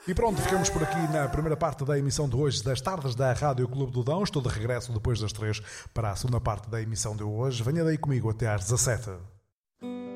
E pronto, ficamos por aqui na primeira parte da emissão de hoje das tardes da Rádio Clube do Dão. Estou de regresso depois das 3 para a segunda parte da emissão de hoje. Venha daí comigo até às 17.